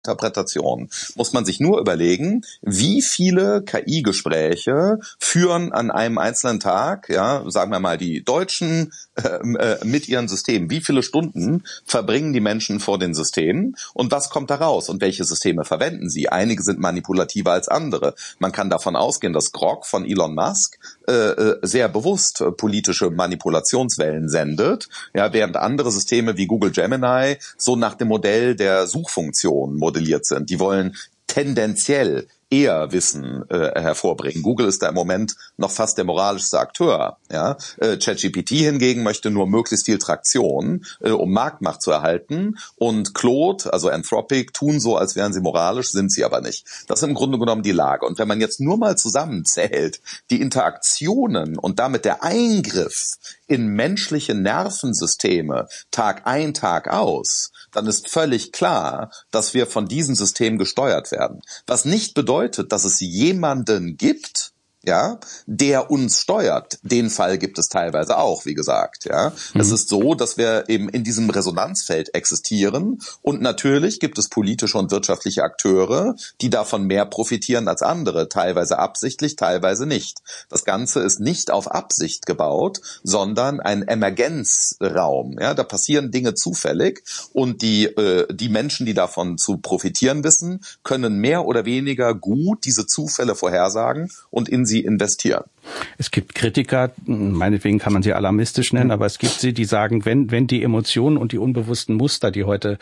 Interpretation. Muss man sich nur überlegen, wie viele KI-Gespräche führen an einem einzelnen Tag, ja, sagen wir mal die Deutschen mit ihren Systemen. Wie viele Stunden verbringen die Menschen vor den Systemen und was kommt da raus und welche Systeme verwenden sie? Einige sind manipulativer als andere. Man kann davon ausgehen, dass Grok von Elon Musk sehr bewusst politische Manipulationswellen sendet, ja, während andere Systeme wie Google Gemini so nach dem Modell der Suchfunktion modelliert sind. Die wollen tendenziell eher Wissen hervorbringen. Google ist da im Moment noch fast der moralischste Akteur. Ja? ChatGPT hingegen möchte nur möglichst viel Traktion, um Marktmacht zu erhalten. Und Claude, also Anthropic, tun so, als wären sie moralisch, sind sie aber nicht. Das ist im Grunde genommen die Lage. Und wenn man jetzt nur mal zusammenzählt, die Interaktionen und damit der Eingriff in menschliche Nervensysteme Tag ein, Tag aus, dann ist völlig klar, dass wir von diesem System gesteuert werden. Was nicht bedeutet, dass es jemanden gibt, ja, der uns steuert. Den Fall gibt es teilweise auch, wie gesagt, ja. Es ist so, dass wir eben in diesem Resonanzfeld existieren und natürlich gibt es politische und wirtschaftliche Akteure, die davon mehr profitieren als andere, teilweise absichtlich, teilweise nicht. Das Ganze ist nicht auf Absicht gebaut, sondern ein Emergenzraum, ja. Da passieren Dinge zufällig und die Menschen, die davon zu profitieren wissen, können mehr oder weniger gut diese Zufälle vorhersagen und in sie investieren. Es gibt Kritiker, meinetwegen kann man sie alarmistisch nennen, aber es gibt sie, die sagen, wenn die Emotionen und die unbewussten Muster, die heute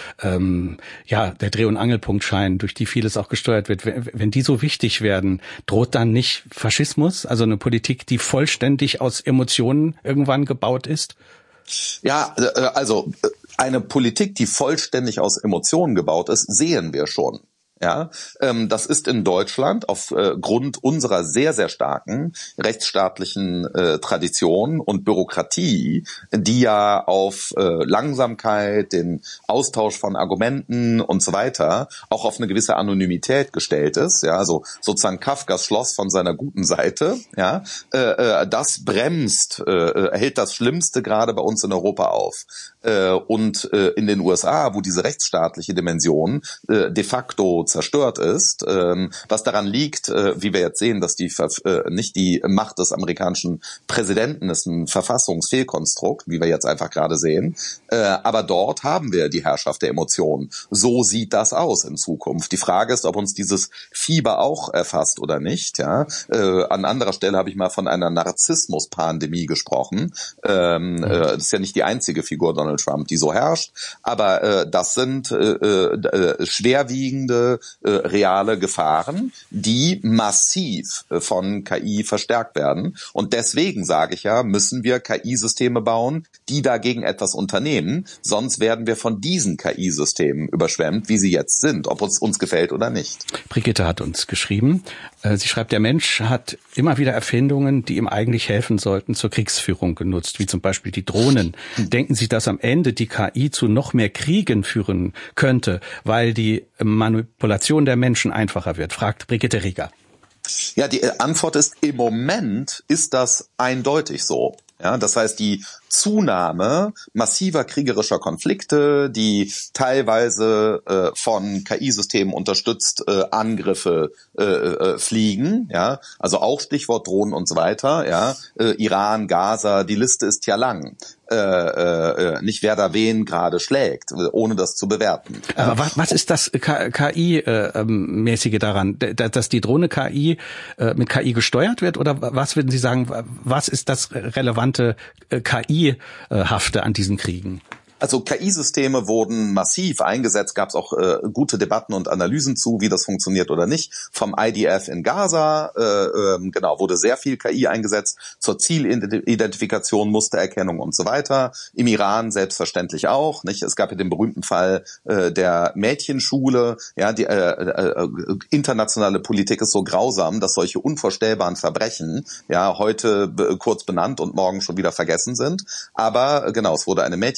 der Dreh- und Angelpunkt scheinen, durch die vieles auch gesteuert wird, wenn die so wichtig werden, droht dann nicht Faschismus, also eine Politik, die vollständig aus Emotionen irgendwann gebaut ist? Ja, also eine Politik, die vollständig aus Emotionen gebaut ist, sehen wir schon. Ja, das ist in Deutschland aufgrund unserer sehr, sehr starken rechtsstaatlichen Tradition und Bürokratie, die ja auf Langsamkeit, den Austausch von Argumenten und so weiter auch auf eine gewisse Anonymität gestellt ist. Ja, also sozusagen Kafkas Schloss von seiner guten Seite. Ja, das bremst, hält das Schlimmste gerade bei uns in Europa auf. Und in den USA, wo diese rechtsstaatliche Dimension de facto zerstört ist, was daran liegt, wie wir jetzt sehen, dass nicht die Macht des amerikanischen Präsidenten ist ein Verfassungsfehlkonstrukt, wie wir jetzt einfach gerade sehen, aber dort haben wir die Herrschaft der Emotionen. So sieht das aus in Zukunft. Die Frage ist, ob uns dieses Fieber auch erfasst oder nicht. Ja? An anderer Stelle habe ich mal von einer Narzissmus-Pandemie gesprochen. Das ist ja nicht die einzige Figur Donald Trump, die so herrscht, aber das sind schwerwiegende reale Gefahren, die massiv von KI verstärkt werden. Und deswegen sage ich ja, müssen wir KI-Systeme bauen, die dagegen etwas unternehmen. Sonst werden wir von diesen KI-Systemen überschwemmt, wie sie jetzt sind, ob es uns gefällt oder nicht. Brigitte hat uns geschrieben. Sie schreibt, der Mensch hat immer wieder Erfindungen, die ihm eigentlich helfen sollten, zur Kriegsführung genutzt, wie zum Beispiel die Drohnen. Denken Sie, dass am Ende die KI zu noch mehr Kriegen führen könnte, weil die Manipulation der Menschen einfacher wird, fragt Brigitte Rieger. Ja, die Antwort ist, im Moment ist das eindeutig so. Ja, das heißt, die Zunahme massiver kriegerischer Konflikte, die teilweise von KI-Systemen unterstützt Angriffe fliegen, ja, also auch Stichwort Drohnen und so weiter, ja, Iran, Gaza, die Liste ist ja lang. Nicht wer da wen gerade schlägt, ohne das zu bewerten. Aber was ist das KI-mäßige daran, dass die Drohne KI mit KI gesteuert wird? Oder was würden Sie sagen, was ist das relevante KI-hafte an diesen Kriegen? Also KI-Systeme wurden massiv eingesetzt, gab es auch gute Debatten und Analysen zu, wie das funktioniert oder nicht. Vom IDF in Gaza, wurde sehr viel KI eingesetzt, zur Zielidentifikation, Mustererkennung und so weiter. Im Iran selbstverständlich auch, nicht? Es gab ja den berühmten Fall der Mädchenschule. Ja, die internationale Politik ist so grausam, dass solche unvorstellbaren Verbrechen ja heute kurz benannt und morgen schon wieder vergessen sind. Aber genau, es wurde eine Mädchenschule im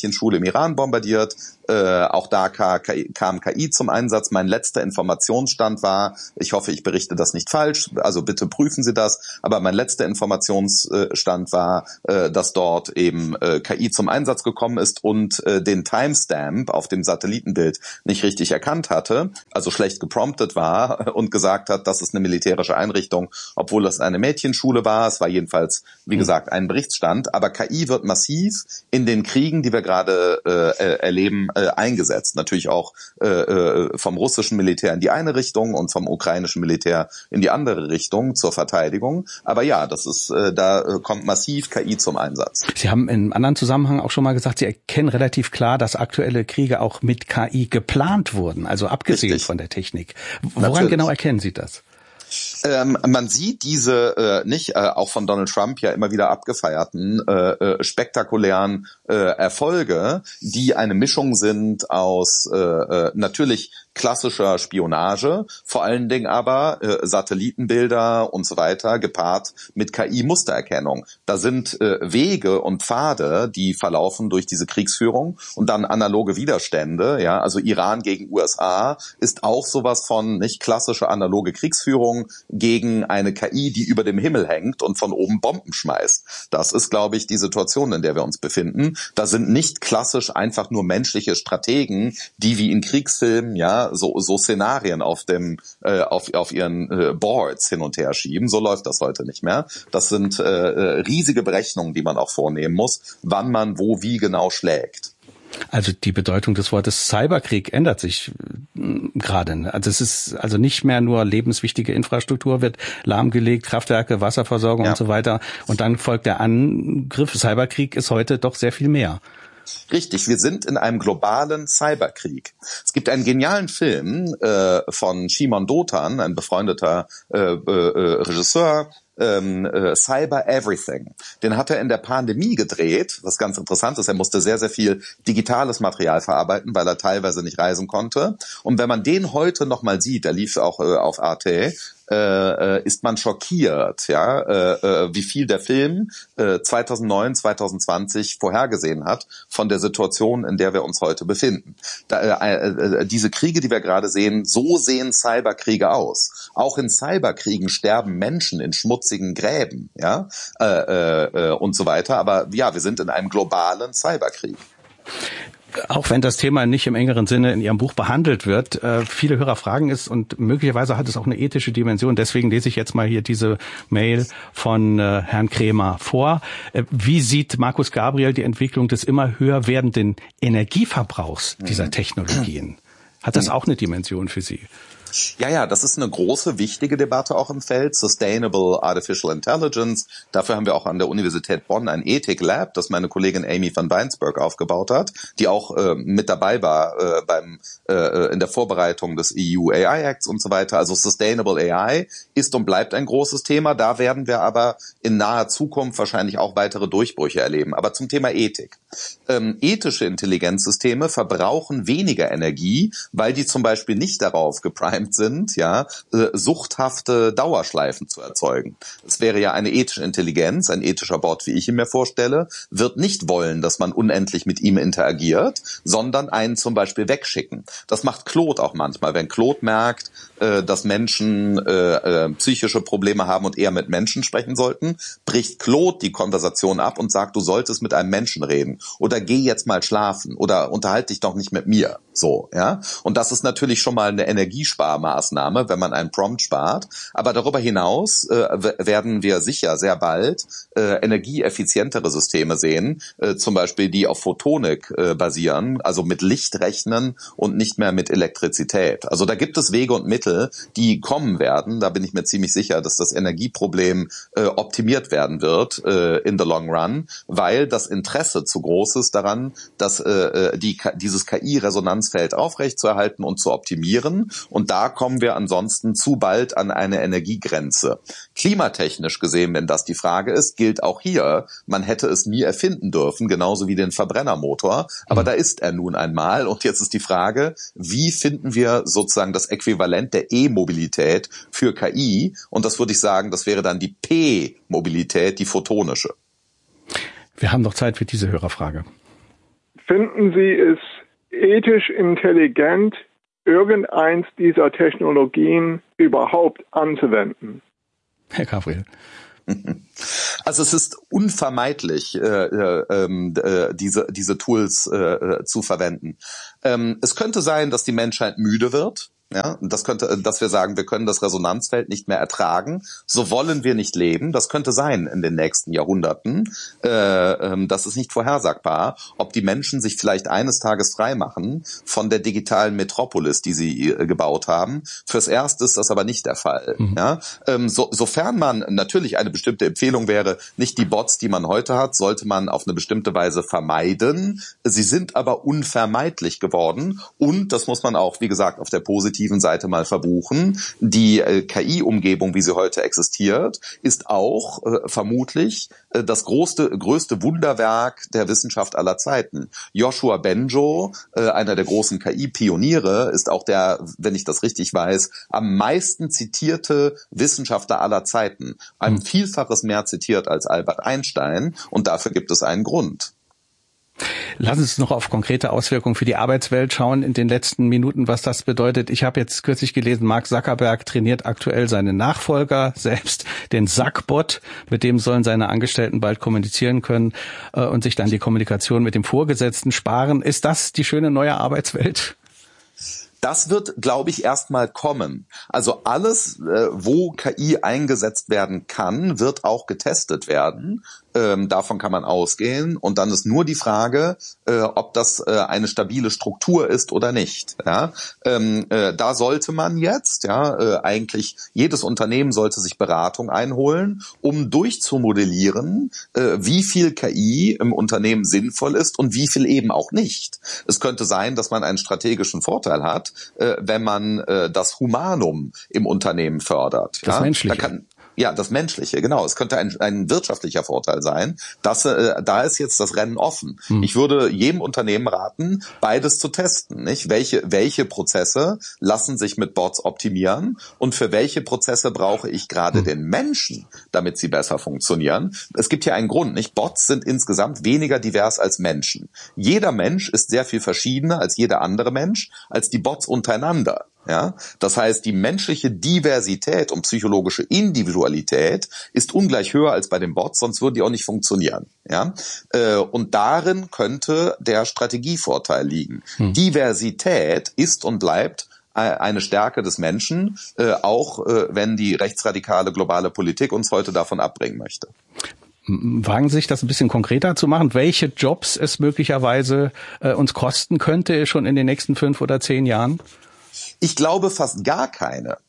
Iran bombardiert. Auch da kam KI zum Einsatz. Mein letzter Informationsstand war, ich hoffe, ich berichte das nicht falsch, also bitte prüfen Sie das, aber mein letzter Informationsstand war, dass dort eben KI zum Einsatz gekommen ist und den Timestamp auf dem Satellitenbild nicht richtig erkannt hatte, also schlecht gepromptet war und gesagt hat, das ist eine militärische Einrichtung, obwohl das eine Mädchenschule war. Es war jedenfalls, wie gesagt, ein Berichtsstand. Aber KI wird massiv in den Kriegen, die wir gerade erleben, eingesetzt. Natürlich auch vom russischen Militär in die eine Richtung und vom ukrainischen Militär in die andere Richtung zur Verteidigung. Aber ja, das ist, da kommt massiv KI zum Einsatz. Sie haben in einem anderen Zusammenhang auch schon mal gesagt, Sie erkennen relativ klar, dass aktuelle Kriege auch mit KI geplant wurden, also abgesehen Richtig. von der Technik. Woran Natürlich. genau erkennen Sie das? Man sieht diese auch von Donald Trump ja immer wieder abgefeierten spektakulären Erfolge, die eine Mischung sind aus natürlich klassischer Spionage, vor allen Dingen aber Satellitenbilder und so weiter, gepaart mit KI-Mustererkennung. Da sind Wege und Pfade, die verlaufen durch diese Kriegsführung und dann analoge Widerstände. Ja, also Iran gegen USA ist auch sowas von nicht klassische analoge Kriegsführung gegen eine KI, die über dem Himmel hängt und von oben Bomben schmeißt. Das ist, glaube ich, die Situation, in der wir uns befinden. Da sind nicht klassisch einfach nur menschliche Strategen, die wie in Kriegsfilmen ja so Szenarien auf ihren Boards hin und her schieben. So läuft das heute nicht mehr. Das sind riesige Berechnungen, die man auch vornehmen muss, wann man wo wie genau schlägt. Also die Bedeutung des Wortes Cyberkrieg ändert sich gerade. Also es ist also nicht mehr nur lebenswichtige Infrastruktur wird lahmgelegt, Kraftwerke, Wasserversorgung und so weiter. Und dann folgt der Angriff. Cyberkrieg ist heute doch sehr viel mehr. Richtig, wir sind in einem globalen Cyberkrieg. Es gibt einen genialen Film von Shimon Dotan, ein befreundeter Regisseur, Cyber Everything. Den hat er in der Pandemie gedreht, was ganz interessant ist. Er musste sehr, sehr viel digitales Material verarbeiten, weil er teilweise nicht reisen konnte. Und wenn man den heute noch mal sieht, der lief auch auf Arte, ist man schockiert, ja, wie viel der Film 2009, 2020 vorhergesehen hat von der Situation, in der wir uns heute befinden. Diese Kriege, die wir gerade sehen, so sehen Cyberkriege aus. Auch in Cyberkriegen sterben Menschen in schmutzigen Gräben, ja, und so weiter. Aber ja, wir sind in einem globalen Cyberkrieg. Auch wenn das Thema nicht im engeren Sinne in Ihrem Buch behandelt wird, viele Hörer fragen es und möglicherweise hat es auch eine ethische Dimension. Deswegen lese ich jetzt mal hier diese Mail von Herrn Krämer vor. Wie sieht Markus Gabriel die Entwicklung des immer höher werdenden Energieverbrauchs dieser Technologien? Hat das auch eine Dimension für Sie? Ja, das ist eine große, wichtige Debatte auch im Feld. Sustainable Artificial Intelligence. Dafür haben wir auch an der Universität Bonn ein Ethik-Lab, das meine Kollegin Amy van Weinsberg aufgebaut hat, die auch mit dabei war in der Vorbereitung des EU AI Acts und so weiter. Also Sustainable AI ist und bleibt ein großes Thema. Da werden wir aber in naher Zukunft wahrscheinlich auch weitere Durchbrüche erleben. Aber zum Thema Ethik. Ethische Intelligenzsysteme verbrauchen weniger Energie, weil die zum Beispiel nicht darauf geprimed sind, ja, suchthafte Dauerschleifen zu erzeugen. Es wäre ja eine ethische Intelligenz, ein ethischer Bot, wie ich ihn mir vorstelle, wird nicht wollen, dass man unendlich mit ihm interagiert, sondern einen zum Beispiel wegschicken. Das macht Claude auch manchmal. Wenn Claude merkt, dass Menschen psychische Probleme haben und eher mit Menschen sprechen sollten, bricht Claude die Konversation ab und sagt, du solltest mit einem Menschen reden oder geh jetzt mal schlafen oder unterhalte dich doch nicht mit mir. So, ja. Und das ist natürlich schon mal eine Energiesparmaßnahme, wenn man einen Prompt spart. Aber darüber hinaus werden wir sicher sehr bald energieeffizientere Systeme sehen, zum Beispiel die auf Photonik basieren, also mit Licht rechnen und nicht mehr mit Elektrizität. Also da gibt es Wege und Mittel, die kommen werden. Da bin ich mir ziemlich sicher, dass das Energieproblem optimiert werden wird in the long run, weil das Interesse zu groß ist daran, dass dieses KI-Resonanzfeld aufrechtzuerhalten und zu optimieren. Und da kommen wir ansonsten zu bald an eine Energiegrenze. Klimatechnisch gesehen, wenn das die Frage ist, gilt auch hier, man hätte es nie erfinden dürfen, genauso wie den Verbrennermotor. Aber da ist er nun einmal. Und jetzt ist die Frage, wie finden wir sozusagen das Äquivalent der E-Mobilität für KI? Und das würde ich sagen, das wäre dann die P-Mobilität, die photonische. Wir haben noch Zeit für diese Hörerfrage. finden Sie es ethisch intelligent, irgendeins dieser Technologien überhaupt anzuwenden? Herr Gabriel. Also es ist unvermeidlich, diese Tools zu verwenden. Es könnte sein, dass die Menschheit müde wird. Ja, dass wir sagen, wir können das Resonanzfeld nicht mehr ertragen, so wollen wir nicht leben. Das könnte sein in den nächsten Jahrhunderten. Das ist nicht vorhersagbar, ob die Menschen sich vielleicht eines Tages frei machen von der digitalen Metropolis, die sie gebaut haben. Fürs Erste ist das aber nicht der Fall. Ja, sofern man natürlich eine bestimmte Empfehlung wäre, nicht die Bots, die man heute hat, sollte man auf eine bestimmte Weise vermeiden. Sie sind aber unvermeidlich geworden und das muss man auch, wie gesagt, auf der positiven Seite mal verbuchen. Die KI-Umgebung, wie sie heute existiert, ist auch vermutlich das größte Wunderwerk der Wissenschaft aller Zeiten. Yoshua Bengio, einer der großen KI-Pioniere, ist auch der, wenn ich das richtig weiß, am meisten zitierte Wissenschaftler aller Zeiten. Ein Vielfaches mehr zitiert als Albert Einstein und dafür gibt es einen Grund. Lass uns noch auf konkrete Auswirkungen für die Arbeitswelt schauen in den letzten Minuten, was das bedeutet. Ich habe jetzt kürzlich gelesen, Mark Zuckerberg trainiert aktuell seine Nachfolger selbst, den Zuckbot, mit dem sollen seine Angestellten bald kommunizieren können und sich dann die Kommunikation mit dem Vorgesetzten sparen. Ist das die schöne neue Arbeitswelt? Das wird, glaube ich, erstmal kommen. Also alles, wo KI eingesetzt werden kann, wird auch getestet werden. Davon kann man ausgehen. Und dann ist nur die Frage, ob das eine stabile Struktur ist oder nicht. Ja? Da sollte man jetzt, eigentlich jedes Unternehmen sollte sich Beratung einholen, um durchzumodellieren, wie viel KI im Unternehmen sinnvoll ist und wie viel eben auch nicht. Es könnte sein, dass man einen strategischen Vorteil hat, wenn man das Humanum im Unternehmen fördert. Das Menschliche. Das Menschliche, genau. Es könnte ein wirtschaftlicher Vorteil sein. Da ist jetzt das Rennen offen. Ich würde jedem Unternehmen raten, beides zu testen. Nicht? Welche Prozesse lassen sich mit Bots optimieren und für welche Prozesse brauche ich gerade den Menschen, damit sie besser funktionieren? Es gibt hier einen Grund. Nicht? Bots sind insgesamt weniger divers als Menschen. Jeder Mensch ist sehr viel verschiedener als jeder andere Mensch, als die Bots untereinander. Ja, das heißt, die menschliche Diversität und psychologische Individualität ist ungleich höher als bei den Bots, sonst würden die auch nicht funktionieren. Ja, und darin könnte der Strategievorteil liegen. Diversität ist und bleibt eine Stärke des Menschen, auch wenn die rechtsradikale globale Politik uns heute davon abbringen möchte. Wagen Sie sich das ein bisschen konkreter zu machen, welche Jobs es möglicherweise uns kosten könnte schon in den nächsten 5 oder 10 Jahren? Ich glaube fast gar keine.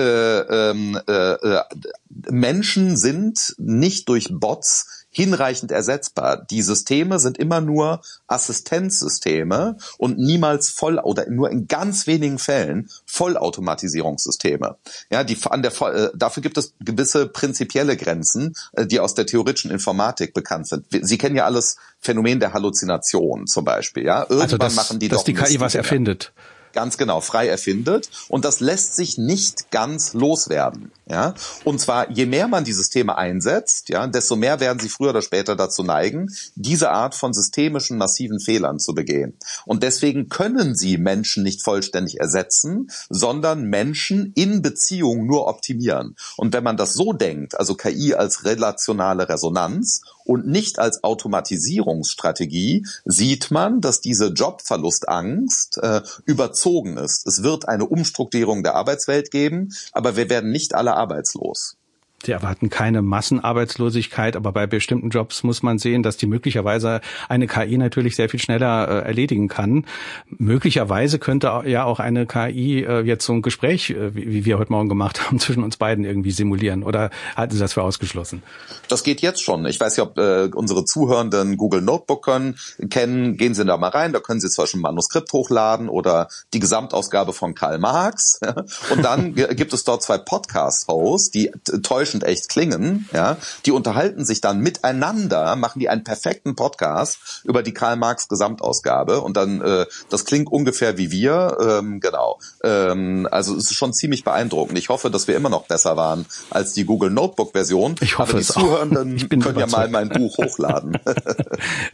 Menschen sind nicht durch Bots hinreichend ersetzbar. Die Systeme sind immer nur Assistenzsysteme und niemals oder nur in ganz wenigen Fällen Vollautomatisierungssysteme. Ja, dafür gibt es gewisse prinzipielle Grenzen, die aus der theoretischen Informatik bekannt sind. Sie kennen ja alles Phänomen der Halluzination zum Beispiel. Ja, irgendwann machen die dass die KI was erfindet. Ganz genau, frei erfindet. Und das lässt sich nicht ganz loswerden. Ja, und zwar, je mehr man die Systeme einsetzt, desto mehr werden sie früher oder später dazu neigen, diese Art von systemischen, massiven Fehlern zu begehen. Und deswegen können sie Menschen nicht vollständig ersetzen, sondern Menschen in Beziehung nur optimieren. Und wenn man das so denkt, also KI als relationale Resonanz und nicht als Automatisierungsstrategie, sieht man, dass diese Jobverlustangst überzogen ist. Es wird eine Umstrukturierung der Arbeitswelt geben, aber wir werden nicht alle arbeitslos. Sie erwarten keine Massenarbeitslosigkeit, aber bei bestimmten Jobs muss man sehen, dass die möglicherweise eine KI natürlich sehr viel schneller erledigen kann. Möglicherweise könnte ja auch eine KI jetzt so ein Gespräch, wie wir heute Morgen gemacht haben, zwischen uns beiden irgendwie simulieren. Oder halten Sie das für ausgeschlossen? Das geht jetzt schon. Ich weiß nicht, ob unsere Zuhörenden Google Notebook kennen. Gehen Sie da mal rein. Da können Sie zwar schon ein Manuskript hochladen oder die Gesamtausgabe von Karl Marx. Und dann gibt es dort 2 Podcast-Hosts, die täuschend echt klingen, die unterhalten sich dann miteinander, machen die einen perfekten Podcast über die Karl Marx Gesamtausgabe und dann, das klingt ungefähr wie wir, genau. Also es ist schon ziemlich beeindruckend. Ich hoffe, dass wir immer noch besser waren als die Google Notebook Version. Ich hoffe, aber die Zuhörenden können ja mal mein Buch hochladen.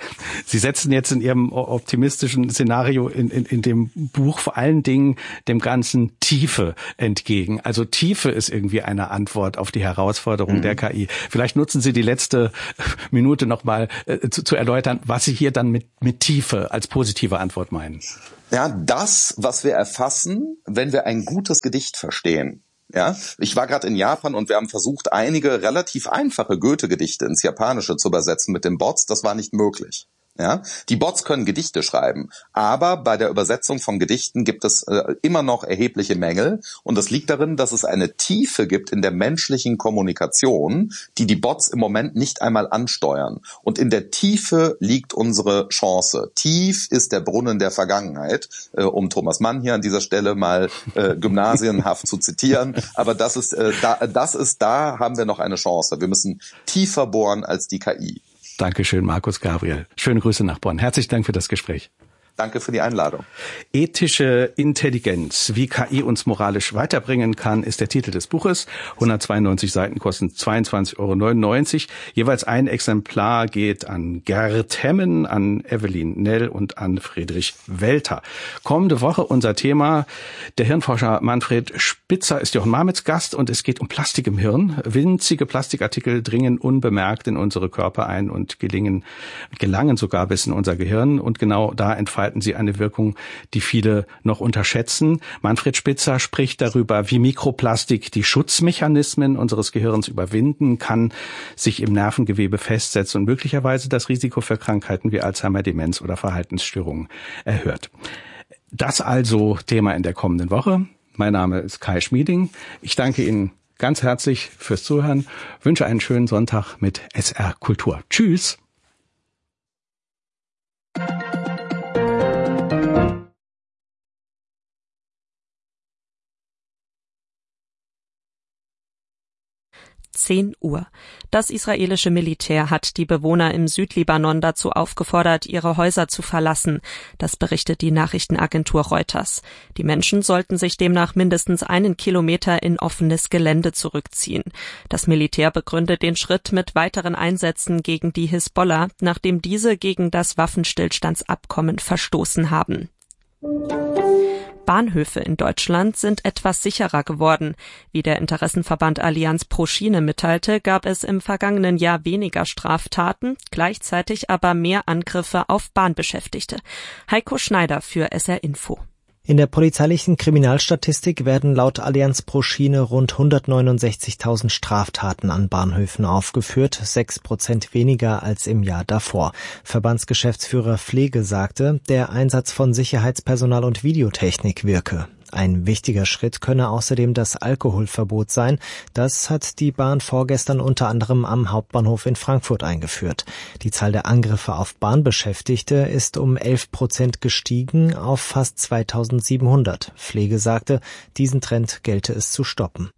Sie setzen jetzt in Ihrem optimistischen Szenario in dem Buch vor allen Dingen dem Ganzen Tiefe entgegen. Also Tiefe ist irgendwie eine Antwort auf die Herausforderung der KI. Vielleicht nutzen Sie die letzte Minute nochmal zu erläutern, was Sie hier dann mit Tiefe als positive Antwort meinen. Ja, das, was wir erfassen, wenn wir ein gutes Gedicht verstehen. Ja, ich war gerade in Japan und wir haben versucht, einige relativ einfache Goethe-Gedichte ins Japanische zu übersetzen mit den Bots. Das war nicht möglich. Ja, die Bots können Gedichte schreiben, aber bei der Übersetzung von Gedichten gibt es immer noch erhebliche Mängel und das liegt darin, dass es eine Tiefe gibt in der menschlichen Kommunikation, die die Bots im Moment nicht einmal ansteuern. Und in der Tiefe liegt unsere Chance. Tief ist der Brunnen der Vergangenheit, um Thomas Mann hier an dieser Stelle mal gymnasienhaft zu zitieren. Aber da haben wir noch eine Chance. Wir müssen tiefer bohren als die KI. Dankeschön, Markus Gabriel. Schöne Grüße nach Bonn. Herzlichen Dank für das Gespräch. Danke für die Einladung. Ethische Intelligenz, wie KI uns moralisch weiterbringen kann, ist der Titel des Buches. 192 Seiten kosten 22,99 €. Jeweils ein Exemplar geht an Gerd Hemmen, an Evelyn Nell und an Friedrich Welter. Kommende Woche unser Thema. Der Hirnforscher Manfred Spitzer ist Jochen Marmitz Gast und es geht um Plastik im Hirn. Winzige Plastikartikel dringen unbemerkt in unsere Körper ein und gelangen sogar bis in unser Gehirn. Und genau da entfalten sie eine Wirkung, die viele noch unterschätzen. Manfred Spitzer spricht darüber, wie Mikroplastik die Schutzmechanismen unseres Gehirns überwinden kann, sich im Nervengewebe festsetzen und möglicherweise das Risiko für Krankheiten wie Alzheimer, Demenz oder Verhaltensstörungen erhöht. Das also Thema in der kommenden Woche. Mein Name ist Kai Schmieding. Ich danke Ihnen ganz herzlich fürs Zuhören, wünsche einen schönen Sonntag mit SR Kultur. Tschüss! Uhr. Das israelische Militär hat die Bewohner im Südlibanon dazu aufgefordert, ihre Häuser zu verlassen. Das berichtet die Nachrichtenagentur Reuters. Die Menschen sollten sich demnach mindestens 1 Kilometer in offenes Gelände zurückziehen. Das Militär begründet den Schritt mit weiteren Einsätzen gegen die Hisbollah, nachdem diese gegen das Waffenstillstandsabkommen verstoßen haben. Bahnhöfe in Deutschland sind etwas sicherer geworden. Wie der Interessenverband Allianz pro Schiene mitteilte, gab es im vergangenen Jahr weniger Straftaten, gleichzeitig aber mehr Angriffe auf Bahnbeschäftigte. Heiko Schneider für SR Info. In der polizeilichen Kriminalstatistik werden laut Allianz pro Schiene rund 169.000 Straftaten an Bahnhöfen aufgeführt, 6% weniger als im Jahr davor. Verbandsgeschäftsführer Pflege sagte, der Einsatz von Sicherheitspersonal und Videotechnik wirke. Ein wichtiger Schritt könne außerdem das Alkoholverbot sein. Das hat die Bahn vorgestern unter anderem am Hauptbahnhof in Frankfurt eingeführt. Die Zahl der Angriffe auf Bahnbeschäftigte ist um 11% gestiegen auf fast 2.700. Pflege sagte, diesen Trend gelte es zu stoppen.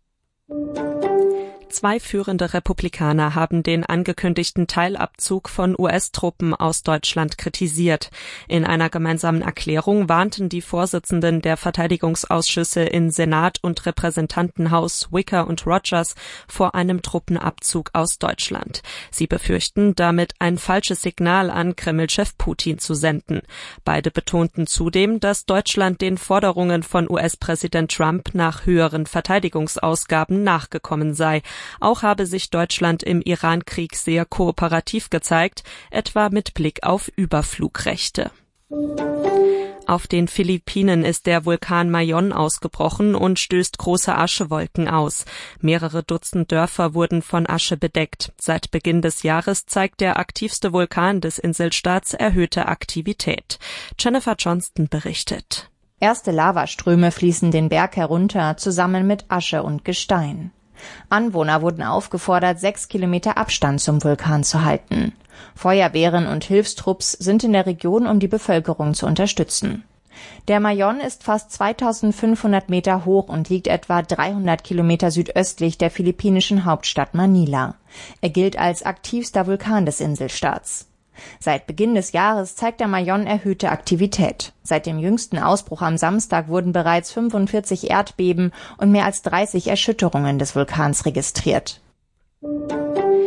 2 führende Republikaner haben den angekündigten Teilabzug von US-Truppen aus Deutschland kritisiert. In einer gemeinsamen Erklärung warnten die Vorsitzenden der Verteidigungsausschüsse in Senat und Repräsentantenhaus Wicker und Rogers vor einem Truppenabzug aus Deutschland. Sie befürchten, damit ein falsches Signal an Kreml-Chef Putin zu senden. Beide betonten zudem, dass Deutschland den Forderungen von US-Präsident Trump nach höheren Verteidigungsausgaben nachgekommen sei. Auch habe sich Deutschland im Iran-Krieg sehr kooperativ gezeigt, etwa mit Blick auf Überflugrechte. Auf den Philippinen ist der Vulkan Mayon ausgebrochen und stößt große Aschewolken aus. Mehrere Dutzend Dörfer wurden von Asche bedeckt. Seit Beginn des Jahres zeigt der aktivste Vulkan des Inselstaats erhöhte Aktivität. Jennifer Johnston berichtet. Erste Lavaströme fließen den Berg herunter, zusammen mit Asche und Gestein. Anwohner wurden aufgefordert, 6 Kilometer Abstand zum Vulkan zu halten. Feuerwehren und Hilfstrupps sind in der Region, um die Bevölkerung zu unterstützen. Der Mayon ist fast 2500 Meter hoch und liegt etwa 300 Kilometer südöstlich der philippinischen Hauptstadt Manila. Er gilt als aktivster Vulkan des Inselstaats. Seit Beginn des Jahres zeigt der Mayon erhöhte Aktivität. Seit dem jüngsten Ausbruch am Samstag wurden bereits 45 Erdbeben und mehr als 30 Erschütterungen des Vulkans registriert.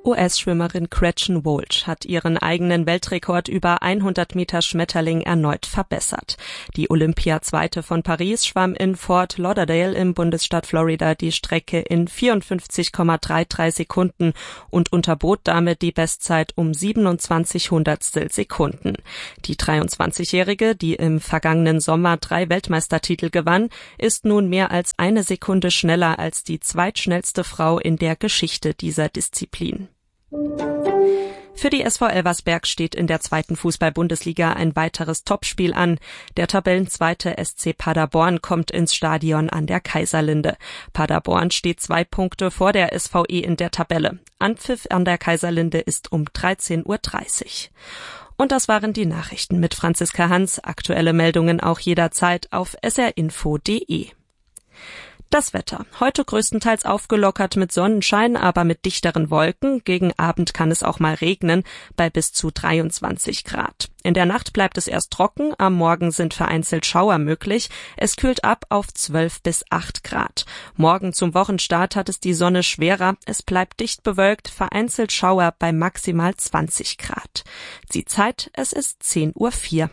US-Schwimmerin Gretchen Walsh hat ihren eigenen Weltrekord über 100 Meter Schmetterling erneut verbessert. Die Olympia-Zweite von Paris schwamm in Fort Lauderdale im Bundesstaat Florida die Strecke in 54,33 Sekunden und unterbot damit die Bestzeit um 27 Hundertstel Sekunden. Die 23-Jährige, die im vergangenen Sommer 3 Weltmeistertitel gewann, ist nun mehr als 1 Sekunde schneller als die zweitschnellste Frau in der Geschichte dieser Disziplin. Für die SV Elversberg steht in der 2. Fußball-Bundesliga ein weiteres Topspiel an. Der Tabellenzweite SC Paderborn kommt ins Stadion an der Kaiserlinde. Paderborn steht 2 Punkte vor der SVE in der Tabelle. Anpfiff an der Kaiserlinde ist um 13:30 Uhr. Und das waren die Nachrichten mit Franziska Hans. Aktuelle Meldungen auch jederzeit auf srinfo.de. Das Wetter. Heute größtenteils aufgelockert mit Sonnenschein, aber mit dichteren Wolken. Gegen Abend kann es auch mal regnen, bei bis zu 23 Grad. In der Nacht bleibt es erst trocken, am Morgen sind vereinzelt Schauer möglich. Es kühlt ab auf 12 bis 8 Grad. Morgen zum Wochenstart hat es die Sonne schwerer. Es bleibt dicht bewölkt, vereinzelt Schauer bei maximal 20 Grad. Die Zeit, es ist 10:04 Uhr.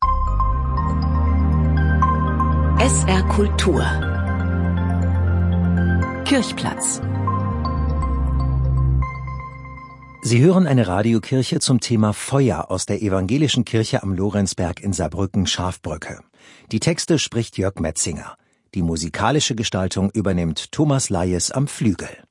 SR Kultur Kirchplatz. Sie hören eine Radiokirche zum Thema Feuer aus der evangelischen Kirche am Lorenzberg in Saarbrücken-Schafbrücke. Die Texte spricht Jörg Metzinger. Die musikalische Gestaltung übernimmt Thomas Leyes am Flügel.